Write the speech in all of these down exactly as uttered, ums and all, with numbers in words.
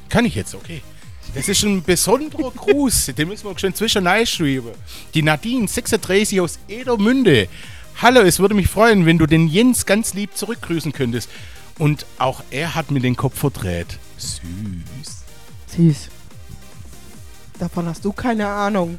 Kann ich jetzt, okay. Das ist ein besonderer Gruß, den müssen wir schön zwischen einschreiben. Die Nadine sechsunddreißig aus Edermünde. Hallo, es würde mich freuen, wenn du den Jens ganz lieb zurückgrüßen könntest. Und auch er hat mir den Kopf verdreht. Süß. Süß. Davon hast du keine Ahnung.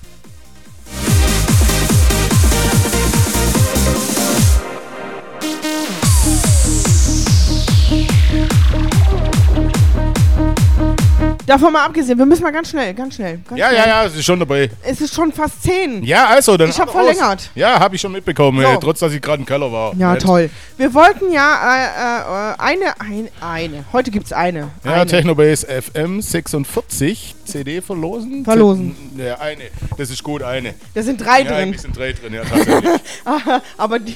Davon mal abgesehen, wir müssen mal ganz schnell, ganz schnell. Ganz Ja, schnell. ja, ja, es ist schon dabei. Es ist schon fast zehn. Ja, also, dann. Ich habe hau raus. verlängert. Ja, habe ich schon mitbekommen, So. äh, trotz dass ich gerade im Keller war. Ja, Nett. toll. Wir wollten ja äh, äh, eine, ein, eine, heute gibt's eine. Ja, eine. Technobase F M sechsundvierzig C D verlosen. Verlosen. Z- Ja, eine. Das ist gut, eine. Da sind drei Ja, drin. eigentlich sind drei drin, ja, tatsächlich. Aber die...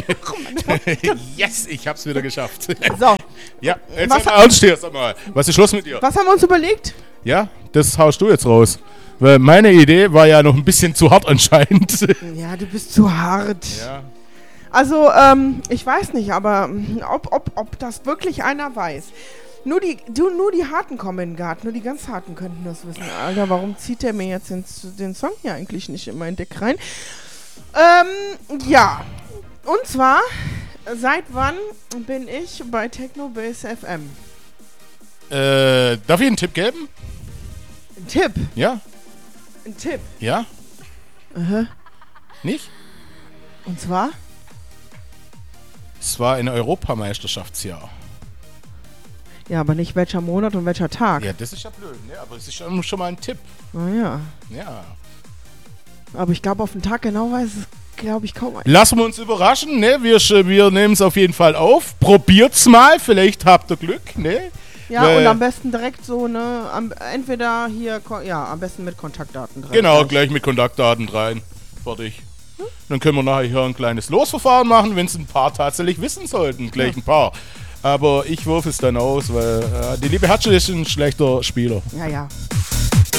Yes, ich hab's wieder geschafft. So, Ja, jetzt Was mal ha- ernst hier, sag mal. Was ist Schluss mit dir? was haben wir uns überlegt? Ja, das haust du jetzt raus. Weil meine Idee war ja noch ein bisschen zu hart anscheinend. Ja, du bist zu hart. Ja. Also, ähm, ich weiß nicht, aber mm, ob, ob, ob das wirklich einer weiß. Nur die, du, nur die Harten kommen in den Garten, nur die ganz Harten könnten das wissen. Alter, warum zieht der mir jetzt den, den Song hier eigentlich nicht in mein Deck rein? Ähm, ja. Und zwar, seit wann bin ich bei Technobase F M? Äh, darf ich einen Tipp geben? Ein Tipp, Ja? ein Tipp. Ja? Aha. Nicht? Und zwar? Es war ein Europameisterschaftsjahr. Ja, aber nicht welcher Monat und welcher Tag. Ja, das ist ja blöd, ne? Aber es ist schon schon mal ein Tipp. Naja. Ja. Aber ich glaube, auf den Tag genau weiß es, glaube ich, kaum ein. Lassen wir uns überraschen, ne? Wir, sch- wir nehmen es auf jeden Fall auf. Probiert's mal, vielleicht habt ihr Glück, ne? Ja, Weil- und am besten direkt so, ne, am, entweder hier, ko- ja, am besten mit Kontaktdaten drin. Genau, gleich mit Kontaktdaten rein. Fertig. Dann können wir nachher hier ein kleines Losverfahren machen, wenn es ein paar tatsächlich wissen sollten. Gleich ein paar. Aber ich wirf es dann aus, weil äh, die liebe Hatsche ist ein schlechter Spieler. Ja, ja.